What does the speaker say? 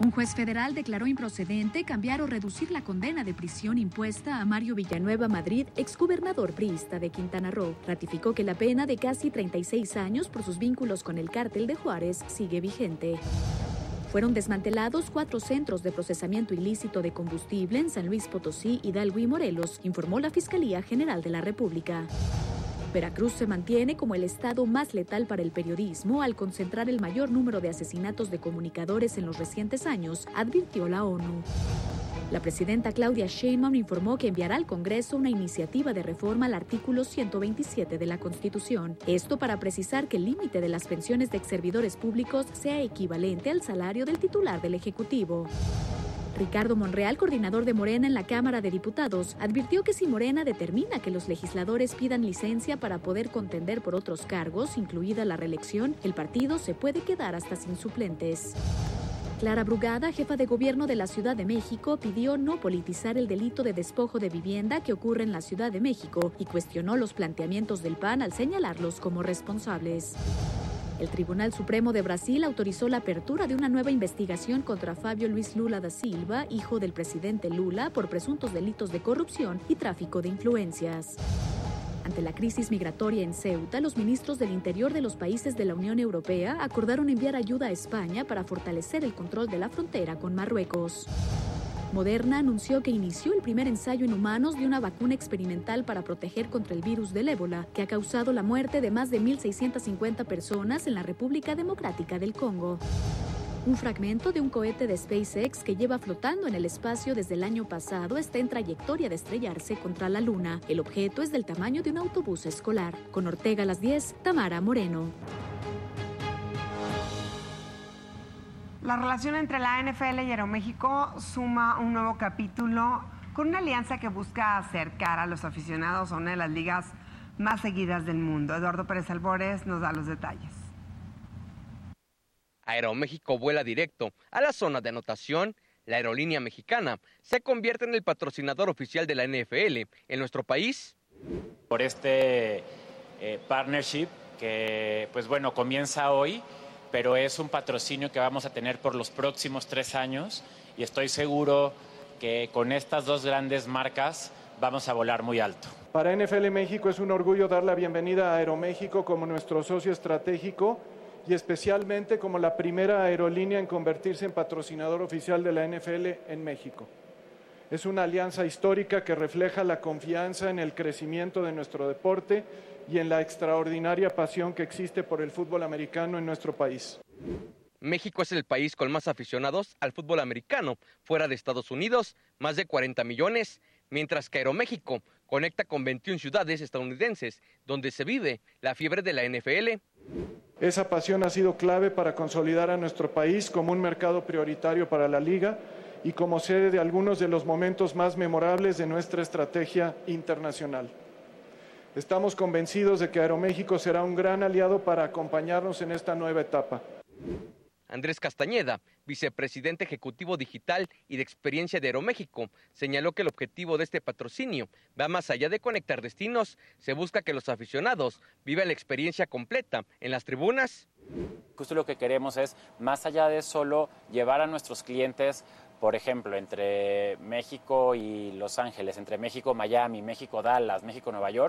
Un juez federal declaró improcedente cambiar o reducir la condena de prisión impuesta a Mario Villanueva Madrid, exgobernador priista de Quintana Roo. Ratificó que la pena de casi 36 años por sus vínculos con el cártel de Juárez sigue vigente. Fueron desmantelados 4 centros de procesamiento ilícito de combustible en San Luis Potosí, Hidalgo y Morelos, informó la Fiscalía General de la República. Veracruz se mantiene como el estado más letal para el periodismo al concentrar el mayor número de asesinatos de comunicadores en los recientes años, advirtió la ONU. La presidenta Claudia Sheinbaum informó que enviará al Congreso una iniciativa de reforma al artículo 127 de la Constitución. Esto para precisar que el límite de las pensiones de exservidores públicos sea equivalente al salario del titular del Ejecutivo. Ricardo Monreal, coordinador de Morena en la Cámara de Diputados, advirtió que si Morena determina que los legisladores pidan licencia para poder contender por otros cargos, incluida la reelección, el partido se puede quedar hasta sin suplentes. Clara Brugada, jefa de gobierno de la Ciudad de México, pidió no politizar el delito de despojo de vivienda que ocurre en la Ciudad de México y cuestionó los planteamientos del PAN al señalarlos como responsables. El Tribunal Supremo de Brasil autorizó la apertura de una nueva investigación contra Fábio Luiz Lula da Silva, hijo del presidente Lula, por presuntos delitos de corrupción y tráfico de influencias. Ante la crisis migratoria en Ceuta, los ministros del Interior de los países de la Unión Europea acordaron enviar ayuda a España para fortalecer el control de la frontera con Marruecos. Moderna anunció que inició el primer ensayo en humanos de una vacuna experimental para proteger contra el virus del ébola, que ha causado la muerte de más de 1.650 personas en la República Democrática del Congo. Un fragmento de un cohete de SpaceX que lleva flotando en el espacio desde el año pasado está en trayectoria de estrellarse contra la Luna. El objeto es del tamaño de un autobús escolar. Con Ortega a las 10, Tamara Moreno. La relación entre la NFL y Aeroméxico suma un nuevo capítulo con una alianza que busca acercar a los aficionados a una de las ligas más seguidas del mundo. Eduardo Pérez Albores nos da los detalles. Aeroméxico vuela directo a la zona de anotación. La aerolínea mexicana se convierte en el patrocinador oficial de la NFL en nuestro país. Por este partnership que, pues bueno, comienza hoy, pero es un patrocinio que vamos a tener por los próximos 3 años y estoy seguro que con estas 2 grandes marcas vamos a volar muy alto. Para NFL México es un orgullo dar la bienvenida a Aeroméxico como nuestro socio estratégico y especialmente como la primera aerolínea en convertirse en patrocinador oficial de la NFL en México. Es una alianza histórica que refleja la confianza en el crecimiento de nuestro deporte y en la extraordinaria pasión que existe por el fútbol americano en nuestro país. México es el país con más aficionados al fútbol americano fuera de Estados Unidos, más de 40 millones, mientras que Aeroméxico conecta con 21 ciudades estadounidenses donde se vive la fiebre de la NFL. Esa pasión ha sido clave para consolidar a nuestro país como un mercado prioritario para la liga y como sede de algunos de los momentos más memorables de nuestra estrategia internacional. Estamos convencidos de que Aeroméxico será un gran aliado para acompañarnos en esta nueva etapa. Andrés Castañeda, vicepresidente ejecutivo digital y de experiencia de Aeroméxico, señaló que el objetivo de este patrocinio va más allá de conectar destinos. Se busca que los aficionados vivan la experiencia completa en las tribunas. Justo lo que queremos es, más allá de solo llevar a nuestros clientes, por ejemplo, entre México y Los Ángeles, entre México, Miami, México, Dallas, México, Nueva York,